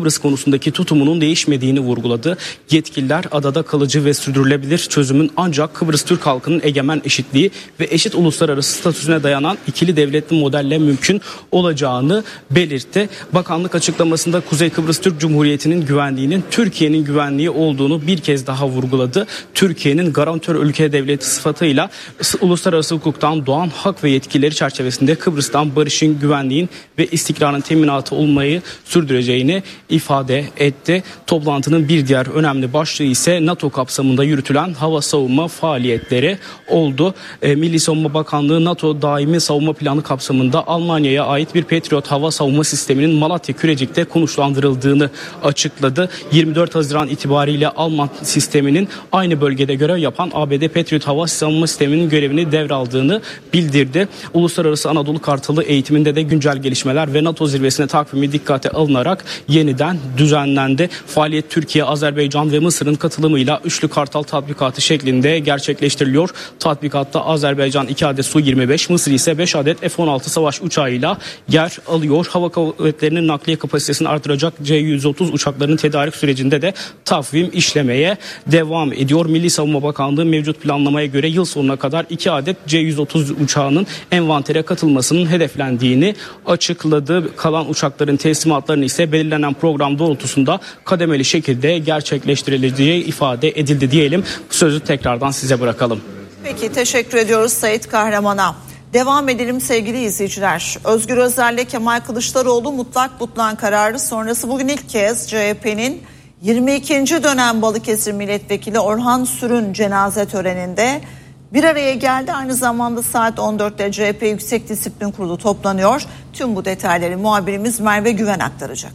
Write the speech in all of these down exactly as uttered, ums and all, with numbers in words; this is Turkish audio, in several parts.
Kıbrıs konusundaki tutumunun değişmediğini vurguladı. Yetkililer adada kalıcı ve sürdürülebilir çözümün ancak Kıbrıs Türk halkının egemen eşitliği ve eşit uluslararası statüsüne dayanan ikili devletli modelle mümkün olacağını belirtti. Bakanlık açıklamasında Kuzey Kıbrıs Türk Cumhuriyeti'nin güvenliğinin Türkiye'nin güvenliği olduğunu bir kez daha vurguladı. Türkiye'nin garantör ülke devleti sıfatıyla uluslararası hukuktan doğan hak ve yetkileri çerçevesinde Kıbrıs'tan barışın, güvenliğin ve istikrarın teminatı olmayı sürdüreceğini ifade etti. Toplantının bir diğer önemli başlığı ise NATO kapsamında yürütülen hava savunma faaliyetleri oldu. E, Milli Savunma Bakanlığı NATO daimi savunma planı kapsamında Almanya'ya ait bir Patriot hava savunma sisteminin Malatya Kürecik'te konuşlandırıldığını açıkladı. yirmi dört Haziran itibariyle Alman sisteminin aynı bölgede görev yapan A B D Patriot hava savunma sisteminin görevini devraldığını bildirdi. Uluslararası Anadolu Kartalı eğitiminde de güncel gelişmeler ve NATO zirvesine takvimi dikkate alınarak yeniden düzenlendi. Faaliyet Türkiye, Azerbaycan ve Mısır'ın katılımıyla Üçlü Kartal tatbikatı şeklinde gerçekleştiriliyor. Tatbikatta Azerbaycan iki adet Su yirmi beş, Mısır ise beş adet F on altı savaş uçağıyla yer alıyor. Hava kuvvetlerinin nakliye kapasitesini artıracak C yüz otuz uçaklarının tedarik sürecinde de takvim işlemeye devam ediyor. Milli Savunma Bakanlığı mevcut planlamaya göre yıl sonuna kadar iki adet C yüz otuz uçağının envantere katılmasının hedeflendiğini açıkladı. Kalan uçakların teslimatlarını ise belirlenen program doğrultusunda kademeli şekilde gerçekleştirileceği ifade edildi diyelim. Sözü tekrardan size bırakalım. Peki, teşekkür ediyoruz Sait Kahraman'a. Devam edelim sevgili izleyiciler. Özgür Özel'le Kemal Kılıçdaroğlu mutlak butlan kararı sonrası bugün ilk kez C H P'nin yirmi ikinci dönem Balıkesir Milletvekili Orhan Sürün cenaze töreninde bir araya geldi. Aynı zamanda saat on dörtte C H P Yüksek Disiplin Kurulu toplanıyor. Tüm bu detayları muhabirimiz Merve Güven aktaracak.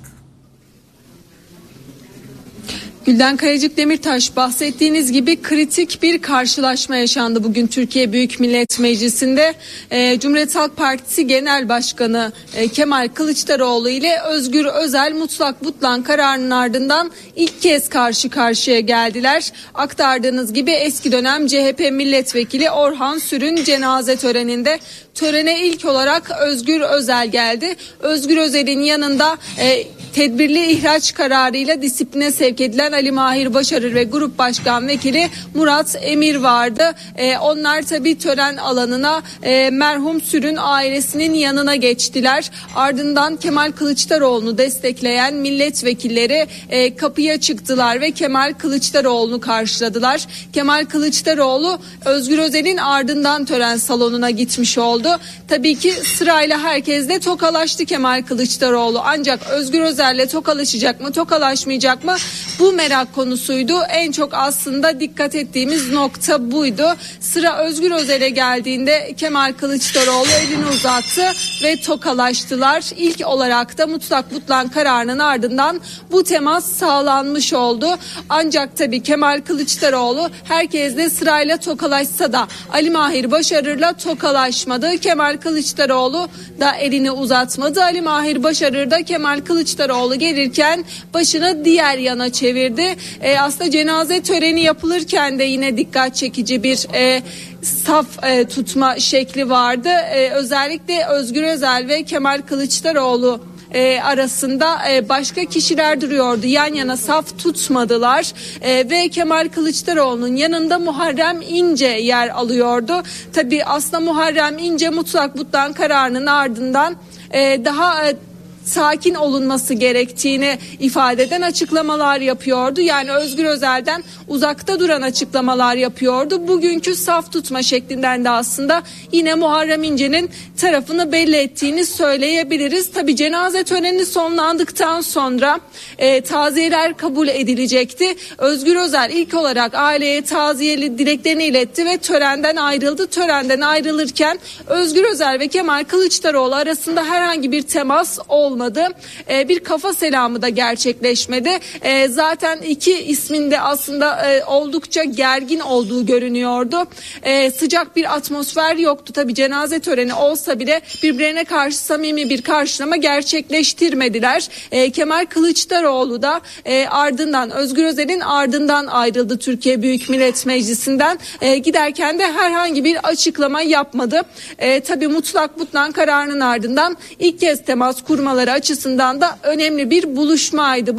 Gülden Kayacık Demirtaş, bahsettiğiniz gibi kritik bir karşılaşma yaşandı bugün Türkiye Büyük Millet Meclisi'nde. E, Cumhuriyet Halk Partisi Genel Başkanı e, Kemal Kılıçdaroğlu ile Özgür Özel mutlak butlan kararının ardından ilk kez karşı karşıya geldiler. Aktardığınız gibi eski dönem C H P Milletvekili Orhan Sürün cenaze töreninde törene ilk olarak Özgür Özel geldi. Özgür Özel'in yanında e, tedbirli ihraç kararıyla disipline sevk edilen Ali Mahir Başarır ve Grup Başkan Vekili Murat Emir vardı. E, onlar tabii tören alanına e, merhum Sürün ailesinin yanına geçtiler. Ardından Kemal Kılıçdaroğlu'nu destekleyen milletvekilleri e, kapıya çıktılar ve Kemal Kılıçdaroğlu'nu karşıladılar. Kemal Kılıçdaroğlu Özgür Özel'in ardından tören salonuna gitmiş oldu. Tabii ki sırayla herkesle tokalaştı Kemal Kılıçdaroğlu. Ancak Özgür Özel'le tokalaşacak mı, tokalaşmayacak mı? Bu merak konusuydu. En çok aslında dikkat ettiğimiz nokta buydu. Sıra Özgür Özel'e geldiğinde Kemal Kılıçdaroğlu elini uzattı ve tokalaştılar. İlk olarak da mutlak butlan kararının ardından bu temas sağlanmış oldu. Ancak tabii Kemal Kılıçdaroğlu herkesle sırayla tokalaşsa da Ali Mahir Başarır'la tokalaşmadı. Kemal Kılıçdaroğlu da elini uzatmadı. Ali Mahir Başarır da Kemal Kılıçdaroğlu gelirken başını diğer yana çevirdi. E, aslında cenaze töreni yapılırken de yine dikkat çekici bir e, saf e, tutma şekli vardı. E, özellikle Özgür Özel ve Kemal Kılıçdaroğlu E, arasında e, başka kişiler duruyordu. Yan yana saf tutmadılar e, ve Kemal Kılıçdaroğlu'nun yanında Muharrem İnce yer alıyordu. Tabii aslında Muharrem İnce mutlak butlan kararının ardından e, daha e, sakin olunması gerektiğini ifade eden açıklamalar yapıyordu. Yani Özgür Özel'den uzakta duran açıklamalar yapıyordu. Bugünkü saf tutma şeklinden de aslında yine Muharrem İnce'nin tarafını belli ettiğini söyleyebiliriz. Tabii cenaze töreni sonlandıktan sonra e, taziyeler kabul edilecekti. Özgür Özel ilk olarak aileye taziyeli dileklerini iletti ve törenden ayrıldı. Törenden ayrılırken Özgür Özel ve Kemal Kılıçdaroğlu arasında herhangi bir temas olmadı. olmadı. E, bir kafa selamı da gerçekleşmedi. E, zaten iki isminde aslında e, oldukça gergin olduğu görünüyordu. E, sıcak bir atmosfer yoktu. Tabii cenaze töreni olsa bile birbirine karşı samimi bir karşılama gerçekleştirmediler. E, Kemal Kılıçdaroğlu da e, ardından Özgür Özel'in ardından ayrıldı Türkiye Büyük Millet Meclisi'nden. E, giderken de herhangi bir açıklama yapmadı. E, tabii mutlak butlan kararının ardından ilk kez temas kurmaları açısından da önemli bir buluşmaydı bu.